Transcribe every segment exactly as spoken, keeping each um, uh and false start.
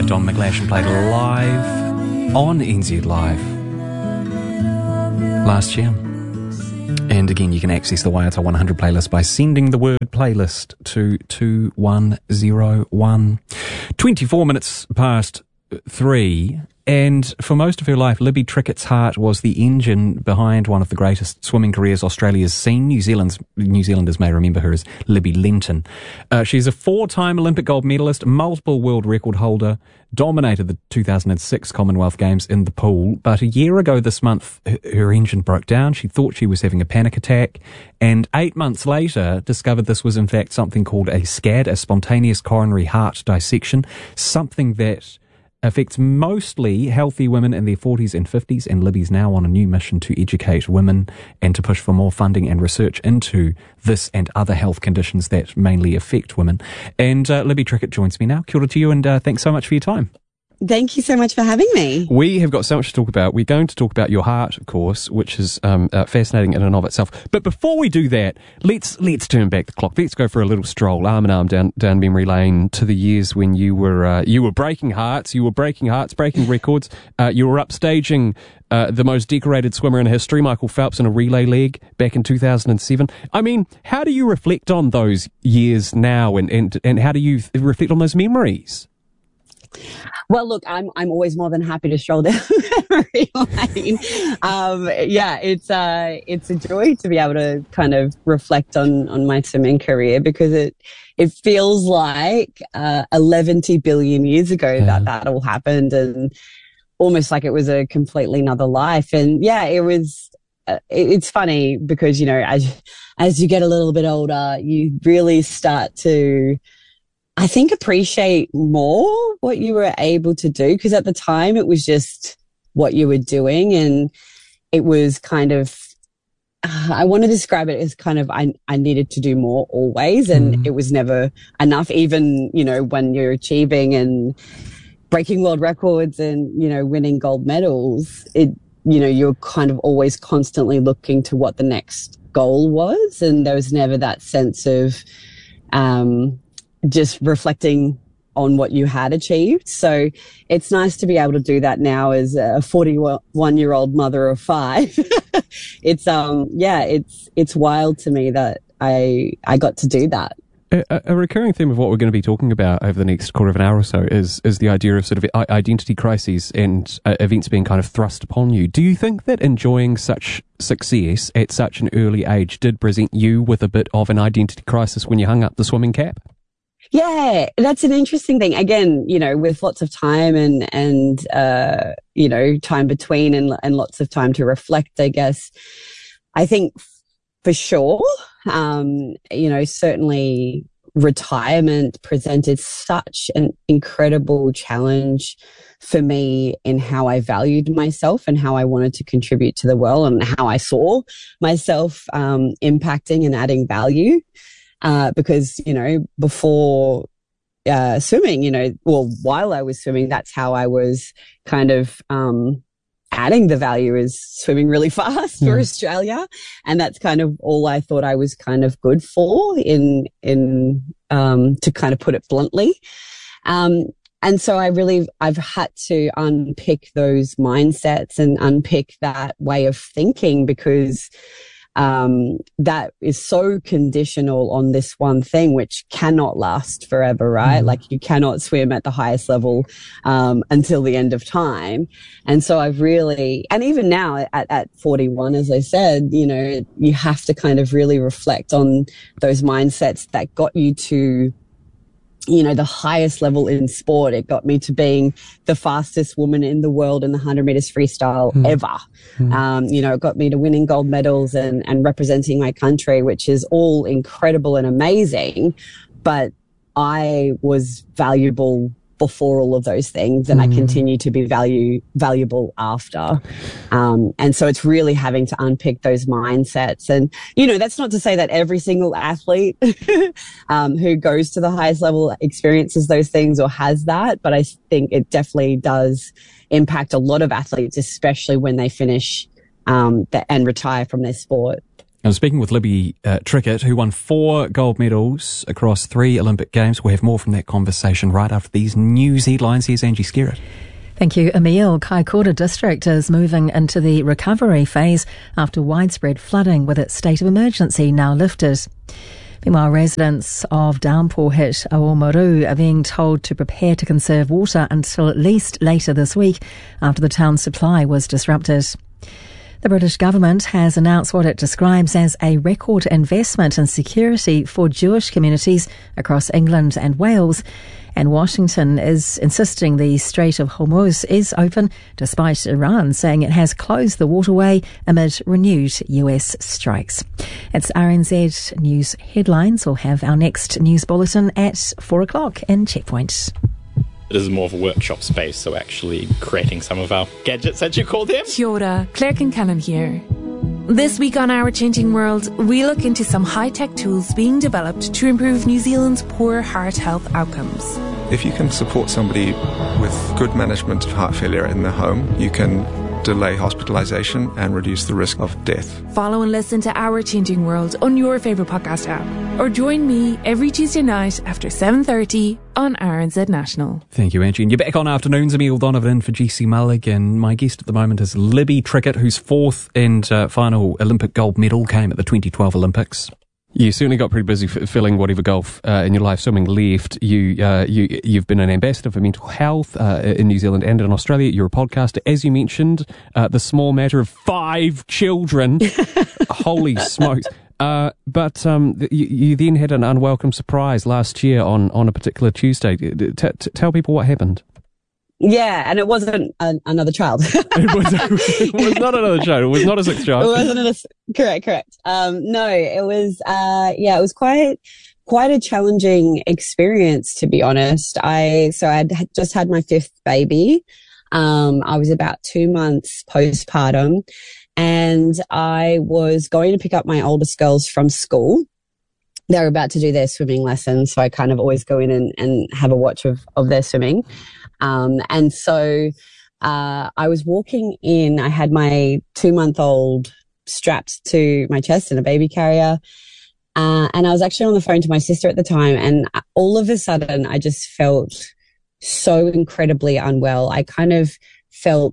Don McGlashan played live on N Z Live last year. And again, you can access the Y R T one hundred playlist by sending the word playlist to two one zero one. twenty-four minutes past three. And for most of her life, Libby Trickett's heart was the engine behind one of the greatest swimming careers Australia's seen. New Zealand's, New Zealanders may remember her as Libby Lenton. Uh, she's a four-time Olympic gold medalist, multiple world record holder, dominated the two thousand six Commonwealth Games in the pool. But a year ago this month, her, her engine broke down. She thought she was having a panic attack. And eight months later, discovered this was in fact something called a SCAD, a spontaneous coronary heart dissection, something that affects mostly healthy women in their forties and fifties, and Libby's now on a new mission to educate women and to push for more funding and research into this and other health conditions that mainly affect women. And uh, Libby Trickett joins me now. Kia ora to you, and uh, thanks so much for your time. Thank you so much for having me. We have got so much to talk about. We're going to talk about your heart, of course, which is um, uh, fascinating in and of itself. But before we do that, let's let's turn back the clock. Let's go for a little stroll, arm in arm, down down memory lane to the years when you were uh, you were breaking hearts, you were breaking hearts, breaking records. Uh, you were upstaging uh, the most decorated swimmer in history, Michael Phelps, in a relay leg back in two thousand seven. I mean, how do you reflect on those years now, and and and how do you reflect on those memories? Well, look, I'm I'm always more than happy to stroll down memory lane. Um, yeah, it's uh, it's a joy to be able to kind of reflect on on my swimming career, because it it feels like uh, eleven billion years ago yeah. that that all happened, and almost like it was a completely another life. And yeah, it was. Uh, it, it's funny because, you know, as as you get a little bit older, you really start to, I think, appreciate more what you were able to do, because at the time it was just what you were doing, and it was kind of, uh, I want to describe it as kind of, I, I needed to do more always, and mm. it was never enough, even, you know, when you're achieving and breaking world records and, you know, winning gold medals, it, you know, you're kind of always constantly looking to what the next goal was, and there was never that sense of, um, just reflecting on what you had achieved. So it's nice to be able to do that now as a forty-one year old mother of five. It's, um, yeah, it's, it's wild to me that I, I got to do that. A, a recurring theme of what we're going to be talking about over the next quarter of an hour or so is is the idea of sort of identity crises and uh, events being kind of thrust upon you. Do you think that enjoying such success at such an early age did present you with a bit of an identity crisis when you hung up the swimming cap? Yeah, that's an interesting thing. Again, you know, with lots of time and, and, uh, you know, time between and, and lots of time to reflect, I guess. I think for sure, um, you know, certainly retirement presented such an incredible challenge for me in how I valued myself and how I wanted to contribute to the world and how I saw myself, um, impacting and adding value. Uh, because, you know, before uh, swimming, you know, well, while I was swimming, that's how I was kind of um, adding the value, is swimming really fast for yeah. Australia. And that's kind of all I thought I was kind of good for, in, in um, to kind of put it bluntly. Um, and so I really, I've had to unpick those mindsets and unpick that way of thinking, because Um, that is so conditional on this one thing, which cannot last forever, right? Mm. Like you cannot swim at the highest level, um, until the end of time. And so I've really, and even now at, at forty-one, as I said, you know, you have to kind of really reflect on those mindsets that got you to, you know, the highest level in sport. It got me to being the fastest woman in the world in the one hundred meters freestyle mm. ever. Mm. Um, you know, it got me to winning gold medals and, and representing my country, which is all incredible and amazing. But I was valuable before all of those things, and mm. I continue to be value valuable after. Um, and so it's really having to unpick those mindsets. And, you know, that's not to say that every single athlete um, who goes to the highest level experiences those things or has that, but I think it definitely does impact a lot of athletes, especially when they finish um, the, and retire from their sport. I'm speaking with Libby uh, Trickett, who won four gold medals across three Olympic Games. We'll have more from that conversation right after these news headlines. Here's Angie Skerritt. Thank you, Emil. Kaikoura District is moving into the recovery phase after widespread flooding, with its state of emergency now lifted. Meanwhile, residents of downpour-hit Oamaru are being told to prepare to conserve water until at least later this week, after the town's supply was disrupted. The British government has announced what it describes as a record investment in security for Jewish communities across England and Wales. And Washington is insisting the Strait of Hormuz is open, despite Iran saying it has closed the waterway amid renewed U S strikes. It's R N Z News Headlines. We'll have our next news bulletin at four o'clock in Checkpoint. It is more of a workshop space, so actually creating some of our gadgets, as you call them. Kia ora, Claire Kincannon here. This week on Our Changing World, we look into some high-tech tools being developed to improve New Zealand's poor heart health outcomes. If you can support somebody with good management of heart failure in their home, you can delay hospitalisation and reduce the risk of death. Follow and listen to Our Changing World on your favourite podcast app. Or join me every Tuesday night after seven thirty on R N Z National. Thank you, Angie. And you're back on Afternoons. Emil Donovan for G C Mulligan. My guest at the moment is Libby Trickett, whose fourth and uh, final Olympic gold medal came at the twenty twelve Olympics. You certainly got pretty busy f- filling whatever golf uh, in your life swimming left. You, uh, you, you've been an ambassador for mental health uh, in New Zealand and in Australia. You're a podcaster. As you mentioned, uh, the small matter of five children. Holy smokes. Uh, but um, you, you then had an unwelcome surprise last year on, on a particular Tuesday. T- t- tell people what happened. Yeah, and it wasn't a, another child. it, was, it was not another child. It was not a sixth child. It wasn't a, correct, correct. Um, no, it was, uh, yeah, it was quite, quite a challenging experience, to be honest. I, so I'd just had my fifth baby. Um, I was about two months postpartum, and I was going to pick up my oldest girls from school. They were about to do their swimming lessons, so I kind of always go in and, and have a watch of, of their swimming. Um, and so, uh, I was walking in, I had my two month old strapped to my chest in a baby carrier. Uh, and I was actually on the phone to my sister at the time. And all of a sudden I just felt so incredibly unwell. I kind of felt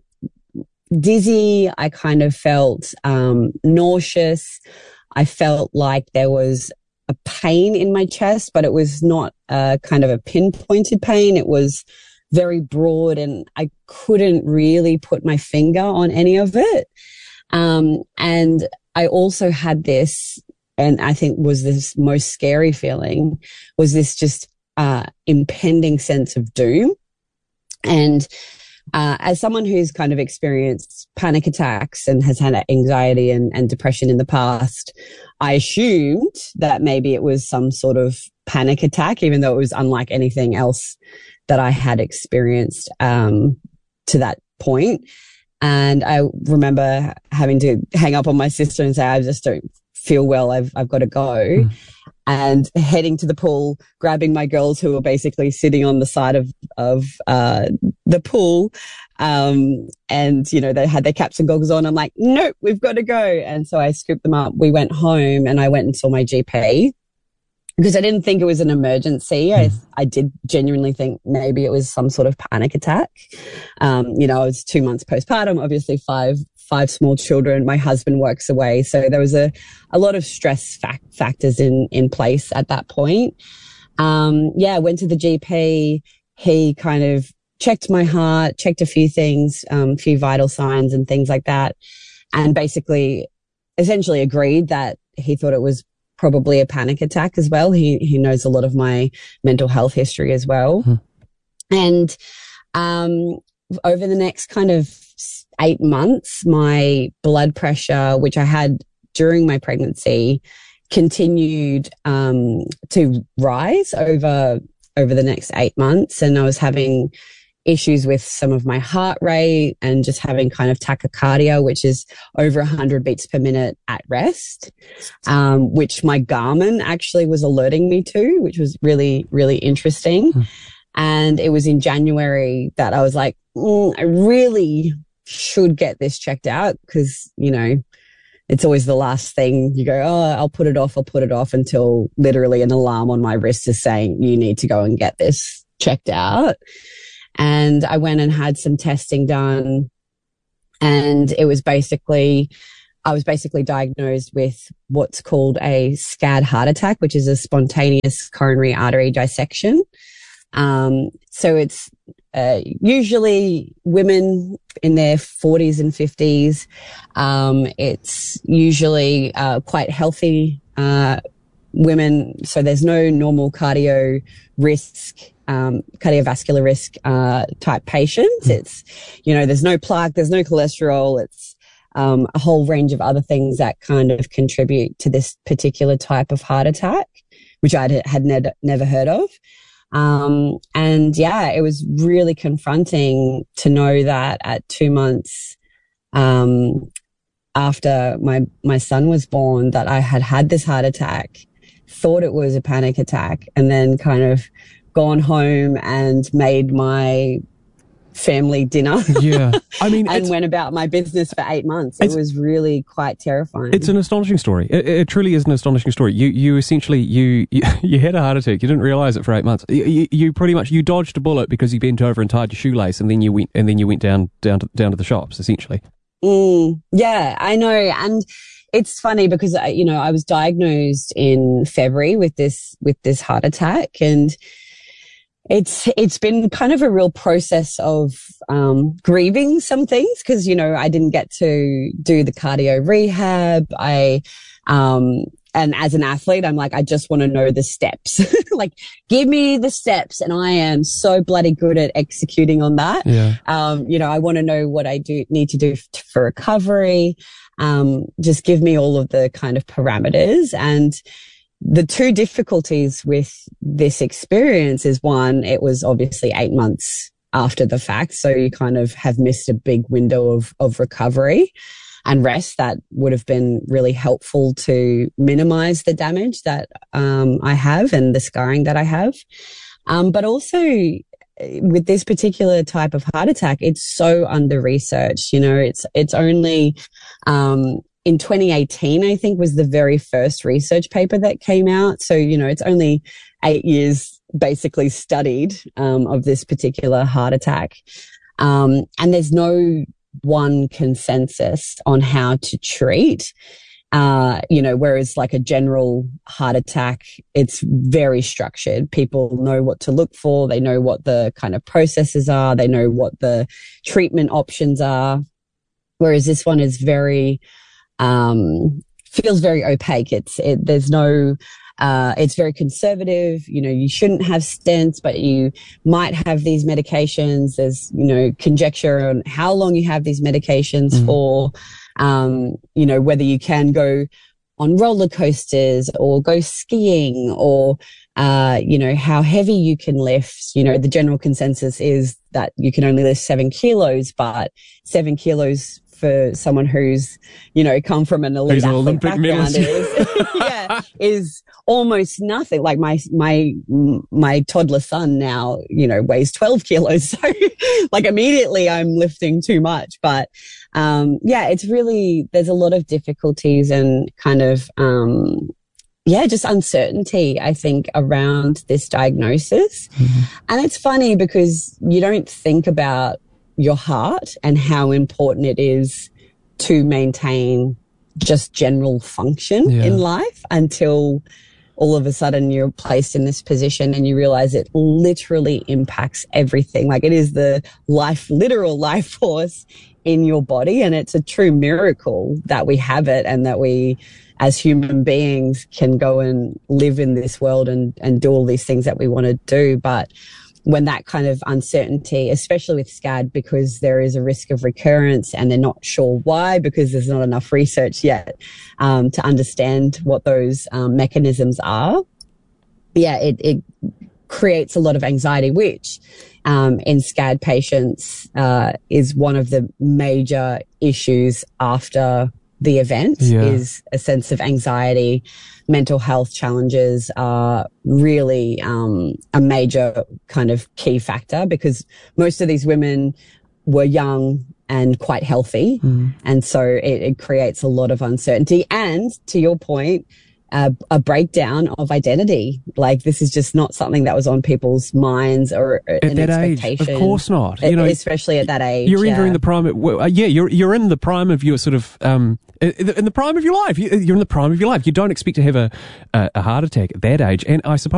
dizzy. I kind of felt, um, nauseous. I felt like there was a pain in my chest, but it was not a kind of a pinpointed pain. It was very broad, and I couldn't really put my finger on any of it. Um, and I also had this, and I think was this most scary feeling, was this just uh, impending sense of doom. And uh, as someone who's kind of experienced panic attacks and has had anxiety and, and depression in the past, I assumed that maybe it was some sort of panic attack, even though it was unlike anything else that I had experienced um, to that point. And I remember having to hang up on my sister and say, I just don't feel well. I've, I've got to go. Mm. And heading to the pool, grabbing my girls who were basically sitting on the side of, of, uh, the pool. Um, and, you know, they had their caps and goggles on. I'm like, nope, we've got to go. And so I scooped them up. We went home and I went and saw my G P. Because I didn't think it was an emergency. Mm. I, I did genuinely think maybe it was some sort of panic attack. Um, you know, I was two months postpartum, obviously five, five small children. My husband works away. So there was a, a lot of stress fac- factors in, in place at that point. Um, yeah, I went to the G P. He kind of checked my heart, checked a few things, um, a few vital signs and things like that. And basically essentially agreed that he thought it was probably a panic attack as well. He he knows a lot of my mental health history as well. Hmm. And um, over the next kind of eight months, my blood pressure, which I had during my pregnancy, continued um, to rise over over the next eight months. And I was having issues with some of my heart rate and just having kind of tachycardia, which is over one hundred beats per minute at rest, um, which my Garmin actually was alerting me to, which was really, really interesting. Mm. And it was in January that I was like, mm, I really should get this checked out because, you know, it's always the last thing you go, oh, I'll put it off, I'll put it off until literally an alarm on my wrist is saying you need to go and get this checked out. And I went and had some testing done, and it was basically, I was basically diagnosed with what's called a SCAD heart attack, which is a spontaneous coronary artery dissection. Um, so it's uh, usually women in their forties and fifties. Um, it's usually uh, quite healthy uh, women. So there's no normal cardio risk, um, cardiovascular risk uh, type patients. It's, you know, there's no plaque, there's no cholesterol. It's um, a whole range of other things that kind of contribute to this particular type of heart attack, which I had ne- never heard of. Um, and yeah, it was really confronting to know that at two months, um, after my, my son was born, that I had had this heart attack, thought it was a panic attack, and then kind of gone home and made my family dinner. Yeah. I mean, and went about my business for eight months. It was really quite terrifying. It's an astonishing story. It, it truly is an astonishing story. You, you essentially, you, you, you had a heart attack. You didn't realize it for eight months. You, you, you pretty much, you dodged a bullet because you bent over and tied your shoelace, and then you went, and then you went down, down to, down to the shops, essentially. Mm, yeah, I know. And it's funny because, you know, I was diagnosed in February with this, with this heart attack, and It's, it's been kind of a real process of, um, grieving some things because, you know, I didn't get to do the cardio rehab. I, um, and as an athlete, I'm like, I just want to know the steps. Like, give me the steps. And I am so bloody good at executing on that. Yeah. Um, you know, I want to know what I do need to do f- for recovery. Um, just give me all of the kind of parameters. And the two difficulties with this experience is, one, it was obviously eight months after the fact. So you kind of have missed a big window of, of recovery and rest that would have been really helpful to minimize the damage that um, I have and the scarring that I have. Um, but also with this particular type of heart attack, it's so under researched. You know, it's, it's only, um, in twenty eighteen, I think, was the very first research paper that came out. So, you know, it's only eight years basically studied um, of this particular heart attack. Um, and there's no one consensus on how to treat, uh, you know, whereas like a general heart attack, it's very structured. People know what to look for. They know what the kind of processes are. They know what the treatment options are. Whereas this one is very... Um, feels very opaque. It's, it, there's no, uh, it's very conservative. You know, you shouldn't have stents, but you might have these medications. There's, you know, conjecture on how long you have these medications mm. for, um, you know, whether you can go on roller coasters or go skiing or, uh, you know, how heavy you can lift. You know, the general consensus is that you can only lift seven kilos, but seven kilos for someone who's, you know, come from an elite athlete Olympic background is, yeah, is almost nothing. Like my, my, my toddler son now, you know, weighs twelve kilos. So like immediately I'm lifting too much. But, um, yeah, it's really, there's a lot of difficulties and kind of, um, yeah, just uncertainty, I think, around this diagnosis. Mm-hmm. And it's funny because you don't think about your heart and how important it is to maintain just general function yeah. in life until all of a sudden you're placed in this position and you realize it literally impacts everything. Like it is the life, literal life force in your body. And it's a true miracle that we have it and that we, as human beings, can go and live in this world and, and do all these things that we want to do. But when that kind of uncertainty, especially with SCAD, because there is a risk of recurrence and they're not sure why, because there's not enough research yet um, to understand what those um, mechanisms are. Yeah, it, it creates a lot of anxiety, which um, in SCAD patients uh, is one of the major issues after the event yeah. is a sense of anxiety. Mental health challenges are really um, a major kind of key factor because most of these women were young and quite healthy. Mm. And so it, it creates a lot of uncertainty. And to your point, uh, a breakdown of identity. Like, this is just not something that was on people's minds or at an that expectation. age. Of course not. You know, especially at that age. You're yeah. entering the prime. Of, well, uh, yeah, you're you're in the prime of your sort of um in the prime of your life. You're in the prime of your life. You don't expect to have a a, a heart attack at that age. And I suppose